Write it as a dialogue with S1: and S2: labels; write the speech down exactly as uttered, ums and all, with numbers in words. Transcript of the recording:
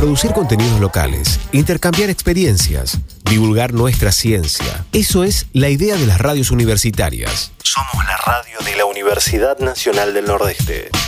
S1: producir contenidos locales, intercambiar experiencias, divulgar nuestra ciencia. Eso es la idea de las radios universitarias. Somos la radio de la Universidad Nacional del Nordeste.